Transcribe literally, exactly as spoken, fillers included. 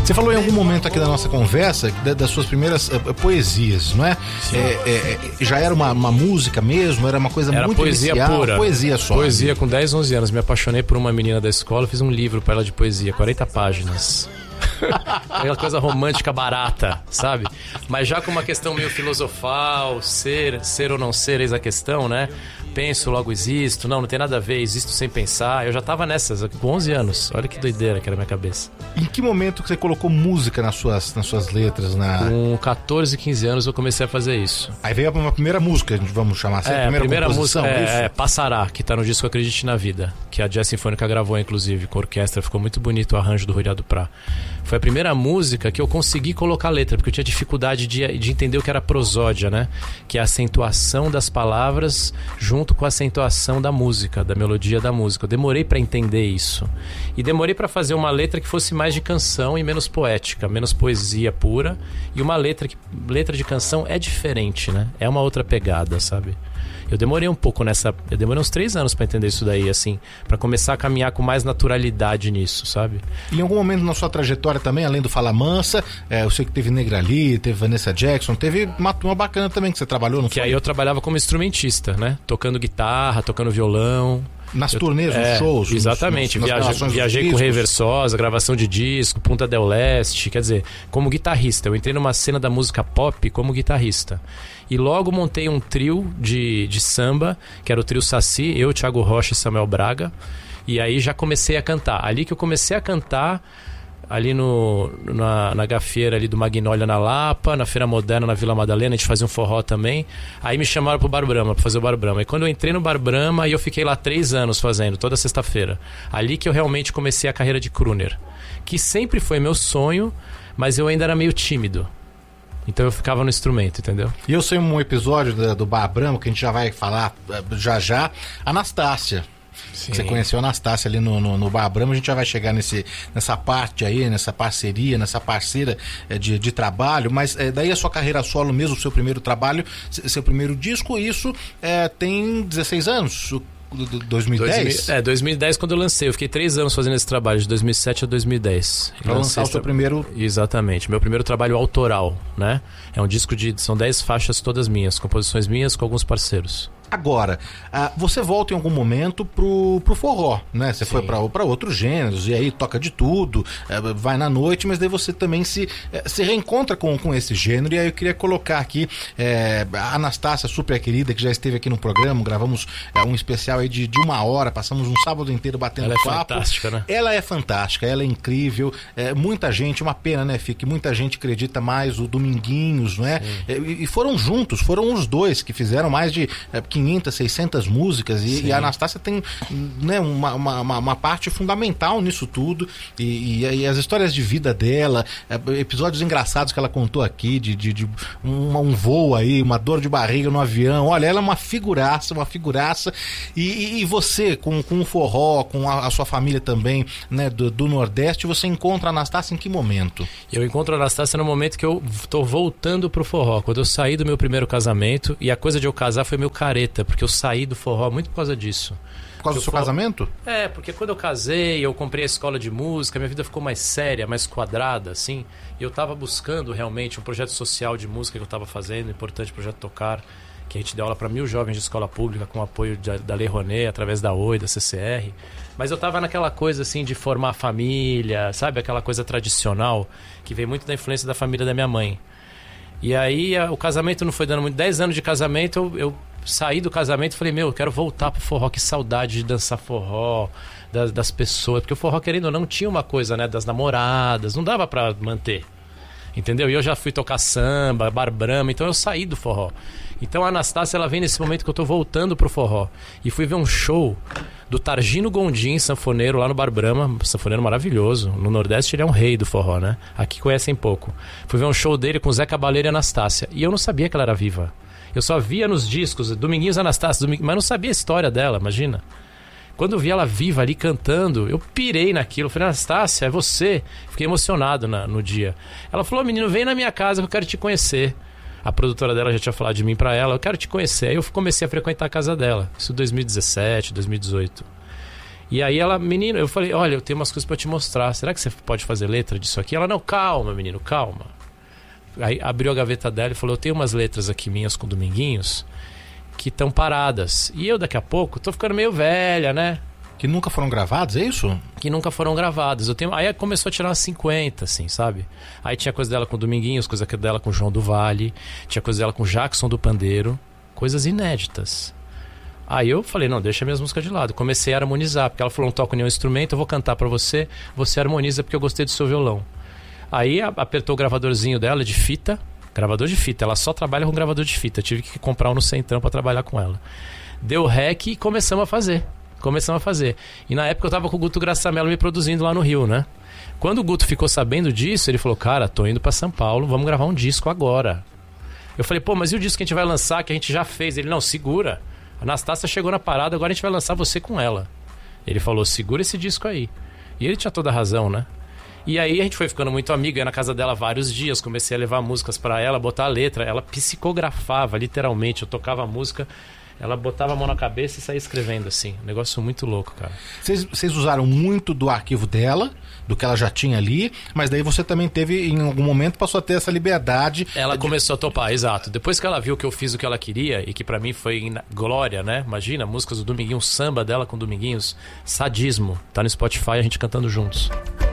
Você falou em algum momento aqui da nossa conversa das suas primeiras uh, poesias, não é? É, é, é? Já era uma, uma música mesmo? Era uma coisa era muito poesia inicial? Pura. Poesia só. Poesia com dez, onze anos. Me apaixonei por uma menina da escola, fiz um livro para ela de poesia, quarenta páginas. Aquela coisa romântica barata, sabe? Mas já com uma questão meio filosofal, ser, ser ou não ser, eis a questão, né? Penso, logo existo. Não, não tem nada a ver, existo sem pensar. Eu já tava nessas, com onze anos. Olha que doideira que era a minha cabeça. Em que momento que você colocou música nas suas, nas suas letras? Na... Com catorze, quinze anos eu comecei a fazer isso. Aí veio uma primeira música, vamos chamar assim, é, a primeira, primeira composição, música isso? é, é Passará, que tá no disco Acredite na Vida, que a Jazz Sinfônica gravou, inclusive, com a orquestra. Ficou muito bonito o arranjo do Rui do Prá. Foi a primeira música que eu consegui colocar letra, porque eu tinha dificuldade de, de entender o que era prosódia, né? Que é a acentuação das palavras junto com a acentuação da música, da melodia da música. Eu demorei pra entender isso. E demorei pra fazer uma letra que fosse mais de canção e menos poética, menos poesia pura. E uma letra que letra de canção é diferente, né? É uma outra pegada, sabe? Eu demorei um pouco nessa... Eu demorei uns três anos pra entender isso daí, assim, pra começar a caminhar com mais naturalidade nisso, sabe? E em algum momento na sua trajetória também, além do Fala Mansa, é, eu sei que teve Negrali, teve Vanessa Jackson, teve uma turma bacana também que você trabalhou, não Que foi? aí eu trabalhava como instrumentista, né? Tocando guitarra, tocando violão. Nas eu, turnês, nos é, shows? Exatamente, nos, nas viajei, viajei com Rei Versosa, gravação de disco, Punta del Leste, quer dizer, como guitarrista. Eu entrei numa cena da música pop como guitarrista. E logo montei um trio de, de samba, que era o trio Saci, eu, Thiago Rocha e Samuel Braga. E aí já comecei a cantar. Ali que eu comecei a cantar, ali no, na, na gafieira ali do Magnólia na Lapa, na Feira Moderna na Vila Madalena, a gente fazia um forró também. Aí me chamaram pro Bar Brahma, pra fazer o Bar Brahma. E quando eu entrei no Bar Brahma, eu fiquei lá três anos fazendo, toda sexta-feira. Ali que eu realmente comecei a carreira de crooner, que sempre foi meu sonho, mas eu ainda era meio tímido. Então eu ficava no instrumento, entendeu? E eu sei um episódio do, do Bar Brahma, que a gente já vai falar já já, Anastácia. Sim. Você conheceu a Anastácia ali no, no, no Bar Brahma, a gente já vai chegar nesse, nessa parte aí, nessa parceria, nessa parceira é, de, de trabalho, mas é, daí a sua carreira solo mesmo, o seu primeiro trabalho, seu primeiro disco, isso é, tem dezesseis anos, dois mil e dez? É, dois mil e dez quando eu lancei. Eu fiquei três anos fazendo esse trabalho, de dois mil e sete a dois mil e dez. Pra lançar o seu primeiro... Exatamente, meu primeiro trabalho autoral, né? É um disco de... São dez faixas todas minhas, composições minhas com alguns parceiros. Agora, uh, você volta em algum momento pro, pro forró, né? Você Sim. foi pra, pra outros gêneros, e aí toca de tudo, uh, vai na noite, mas daí você também se, uh, se reencontra com, com esse gênero, e aí eu queria colocar aqui uh, a Anastácia, super querida, que já esteve aqui no programa, gravamos uh, um especial aí de, de uma hora, passamos um sábado inteiro batendo ela papo. Ela é fantástica, né? Ela é fantástica, ela é incrível, uh, muita gente, uma pena, né, Fih, que muita gente acredita mais o Dominguinhos, não é? Uh, e, e foram juntos, foram os dois que fizeram mais de uh, quinhentas, seiscentas músicas e, e a Anastácia tem, né, uma, uma, uma parte fundamental nisso tudo e, e, e as histórias de vida dela, episódios engraçados que ela contou aqui de, de, de um, um voo aí, uma dor de barriga no avião. Olha, ela é uma figuraça, uma figuraça e, e, e você com, com o forró, com a, a sua família também, né, do, do Nordeste, você encontra a Anastácia em que momento? Eu encontro a Anastácia no momento que eu tô voltando pro forró, quando eu saí do meu primeiro casamento, e a coisa de eu casar foi meio careta, porque eu saí do forró muito por causa disso. Por causa do seu forró... casamento? É, porque quando eu casei, eu comprei a escola de música, minha vida ficou mais séria, mais quadrada, assim, e eu tava buscando realmente um projeto social de música que eu tava fazendo, um importante projeto Tocar, que a gente deu aula para mil jovens de escola pública com apoio de, da Lei Rouanet, através da O I, da C C R. Mas eu tava naquela coisa assim de formar família, sabe? Aquela coisa tradicional que vem muito da influência da família da minha mãe. E aí a, o casamento não foi dando muito. Dez anos de casamento, eu, eu saí do casamento e falei, meu, eu quero voltar pro forró, que saudade de dançar forró, das, das pessoas. Porque o forró, querendo ou não, tinha uma coisa, né, das namoradas, não dava pra manter. Entendeu? E eu já fui tocar samba, Bar Brahma, então eu saí do forró. Então a Anastácia, ela vem nesse momento que eu tô voltando pro forró. E fui ver um show do Targino Gondim, sanfoneiro, lá no Bar Brahma, sanfoneiro maravilhoso. No Nordeste ele é um rei do forró, né? Aqui conhecem pouco. Fui ver um show dele com Zé Cabaleiro e Anastácia. E eu não sabia que ela era viva. Eu só via nos discos, Dominguinhos Anastácia, Doming... mas não sabia a história dela, imagina. Quando eu vi ela viva ali cantando, eu pirei naquilo. Eu falei, Anastácia, é você. Fiquei emocionado na, no dia. Ela falou, menino, vem na minha casa que eu quero te conhecer. A produtora dela já tinha falado de mim pra ela, eu quero te conhecer. Aí eu comecei a frequentar a casa dela. Isso em dois mil e dezessete, dois mil e dezoito. E aí ela, menino, eu falei, olha, eu tenho umas coisas pra te mostrar. Será que você pode fazer letra disso aqui? Ela, não, calma, menino, calma. Aí abriu a gaveta dela e falou, eu tenho umas letras aqui minhas com Dominguinhos que estão paradas. E eu daqui a pouco tô ficando meio velha, né? Que nunca foram gravadas, é isso? Que nunca foram gravadas. Eu tenho... Aí começou a tirar umas cinquenta, assim, sabe? Aí tinha coisa dela com Dominguinhos, coisa dela com João do Vale, tinha coisa dela com Jackson do Pandeiro, coisas inéditas. Aí eu falei, não, deixa minhas músicas de lado. Comecei a harmonizar, porque ela falou, não toco nenhum instrumento, eu vou cantar pra você, você harmoniza porque eu gostei do seu violão. Aí apertou o gravadorzinho dela de fita, gravador de fita, ela só trabalha com gravador de fita, eu tive que comprar um no Centrão pra trabalhar com ela. Deu rec e começamos a fazer, começamos a fazer. E na época eu tava com o Guto Graçamelo me produzindo lá no Rio, né? Quando o Guto ficou sabendo disso, ele falou, cara, tô indo pra São Paulo, vamos gravar um disco agora. Eu falei, pô, mas e o disco que a gente vai lançar, que a gente já fez? Ele, não, segura. A Anastácia chegou na parada, agora a gente vai lançar você com ela. Ele falou, segura esse disco aí. E ele tinha toda a razão, né? E aí a gente foi ficando muito amigo, ia na casa dela vários dias, comecei a levar músicas pra ela, botar a letra. Ela psicografava, literalmente, eu tocava a música, ela botava a mão na cabeça e saía escrevendo assim. Um negócio muito louco, cara. Vocês usaram muito do arquivo dela, do que ela já tinha ali, mas daí você também teve, em algum momento, passou a ter essa liberdade. Ela de... começou a topar, exato. Depois que ela viu que eu fiz o que ela queria, e que pra mim foi glória, né? Imagina, músicas do Dominguinhos, samba dela com Dominguinhos, Sadismo. Tá no Spotify, a gente cantando juntos.